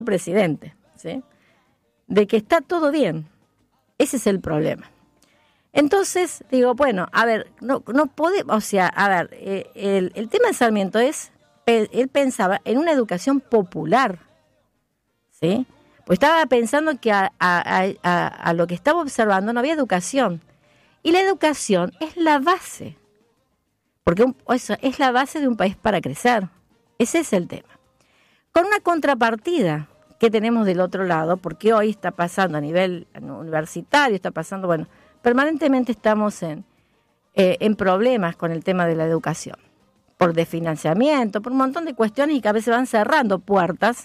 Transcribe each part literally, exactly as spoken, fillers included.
presidente, ¿sí? De que está todo bien. Ese es el problema. Entonces, digo, bueno, a ver, no, no podemos, o sea, a ver, eh, el, el tema de Sarmiento es, él pensaba en una educación popular, ¿sí? Pues estaba pensando que a, a, a, a lo que estaba observando no había educación. Y la educación es la base, porque un, eso, es la base de un país para crecer. Ese es el tema. Con una contrapartida que tenemos del otro lado, porque hoy está pasando a nivel universitario, está pasando, bueno, permanentemente estamos en, eh, en problemas con el tema de la educación, por desfinanciamiento, por un montón de cuestiones y que a veces van cerrando puertas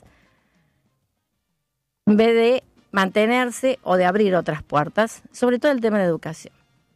en vez de mantenerse o de abrir otras puertas, sobre todo el tema de educación.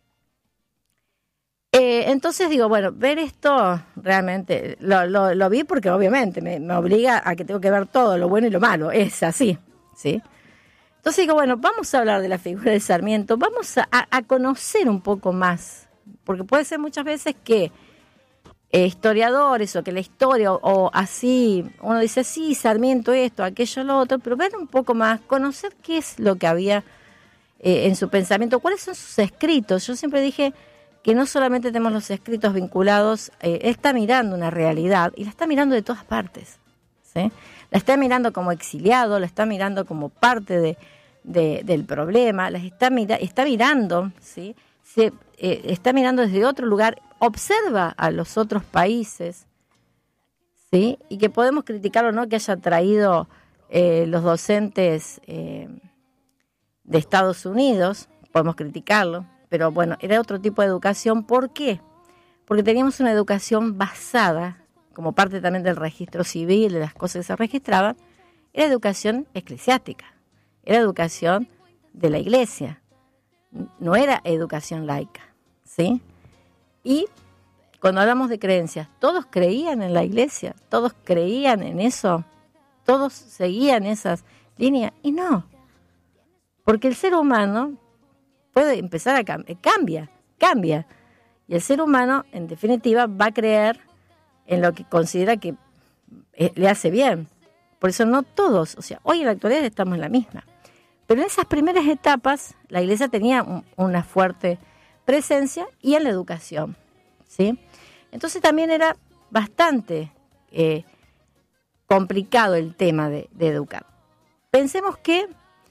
Eh, entonces digo, bueno, ver esto realmente, lo, lo, lo vi porque obviamente me, me obliga a que tengo que ver todo, lo bueno y lo malo, es así, ¿sí? Entonces digo, bueno, vamos a hablar de la figura de Sarmiento, vamos a, a conocer un poco más, porque puede ser muchas veces que eh, historiadores o que la historia o, o así, uno dice, sí, Sarmiento esto, aquello, lo otro, pero ver un poco más, conocer qué es lo que había eh, en su pensamiento, cuáles son sus escritos. Yo siempre dije que no solamente tenemos los escritos vinculados, eh, él está mirando una realidad y la está mirando de todas partes, ¿sí? La está mirando como exiliado, la está mirando como parte de, de, del problema, la está, mira, está mirando, ¿sí? Se, eh, está mirando desde otro lugar, observa a los otros países, ¿sí? Y que podemos criticar o no que haya traído eh, los docentes eh, de Estados Unidos, podemos criticarlo, pero bueno, era otro tipo de educación. ¿Por qué? Porque teníamos una educación basada, como parte también del registro civil, de las cosas que se registraban, era educación eclesiástica, era educación de la iglesia, no era educación laica, ¿sí? Y cuando hablamos de creencias, todos creían en la iglesia, todos creían en eso, todos seguían esas líneas, y no, porque el ser humano puede empezar a cambiar, cambia, cambia, y el ser humano, en definitiva, va a creer en lo que considera que eh, le hace bien. Por eso no todos, o sea, hoy en la actualidad estamos en la misma. Pero en esas primeras etapas la iglesia tenía un, una fuerte presencia y en la educación, ¿sí? Entonces también era bastante eh, complicado el tema de, de educar. Pensemos que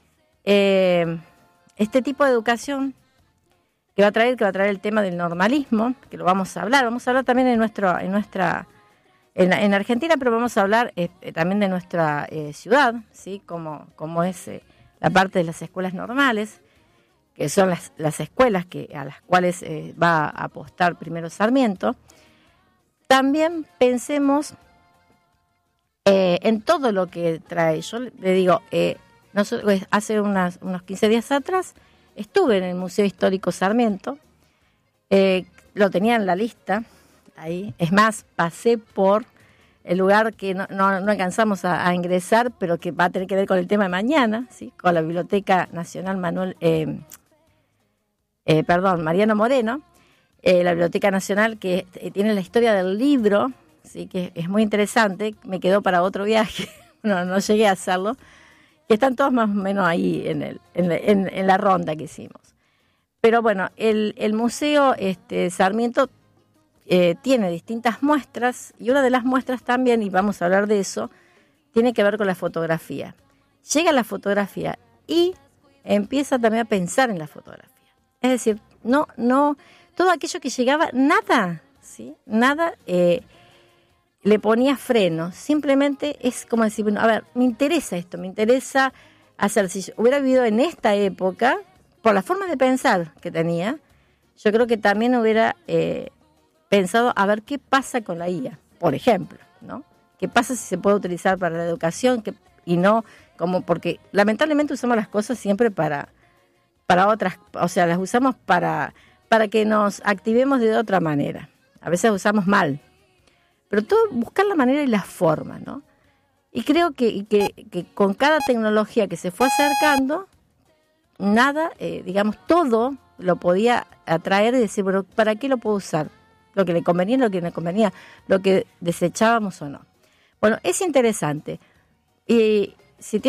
eh, este tipo de educación que va a traer, que va a traer el tema del normalismo, que lo vamos a hablar, vamos a hablar también en nuestro, en nuestra, en, en Argentina, pero vamos a hablar eh, también de nuestra eh, ciudad, ¿sí? Como, como es eh, la parte de las escuelas normales, que son las, las escuelas que, a las cuales eh, va a apostar primero Sarmiento. También pensemos eh, en todo lo que trae. Yo le digo, eh, no, hace unas, unos quince días atrás, estuve en el Museo Histórico Sarmiento, eh, lo tenía en la lista, ahí. Es más, pasé por el lugar que no, no, no alcanzamos a, a ingresar, pero que va a tener que ver con el tema de mañana, ¿sí? Con la Biblioteca Nacional Manuel, eh, eh, perdón, Mariano Moreno, eh, la Biblioteca Nacional que eh, tiene la historia del libro, ¿sí? Que es muy interesante, me quedó para otro viaje, no, no llegué a hacerlo. Que están todos más o menos ahí en, el, en, en, en la ronda que hicimos. Pero bueno, el, el Museo este, Sarmiento eh, tiene distintas muestras, y una de las muestras también, y vamos a hablar de eso, tiene que ver con la fotografía. Llega la fotografía y empieza también a pensar en la fotografía. Es decir, no, no, todo aquello que llegaba, nada, ¿sí? Nada eh, le ponía freno, simplemente es como decir, bueno, a ver, me interesa esto, me interesa hacer, si yo hubiera vivido en esta época, por la forma de pensar que tenía, yo creo que también hubiera eh, pensado a ver qué pasa con la I A, por ejemplo, ¿no? ¿Qué pasa si se puede utilizar para la educación que, y no como, porque lamentablemente usamos las cosas siempre para, para otras, o sea, las usamos para, para que nos activemos de otra manera, a veces usamos mal. Pero todo, buscar la manera y la forma, ¿no? Y creo que, que, que con cada tecnología que se fue acercando, nada, eh, digamos, todo lo podía atraer y decir, bueno, ¿para qué lo puedo usar? Lo que le convenía, lo que no le convenía, lo que desechábamos o no. Bueno, es interesante. Y si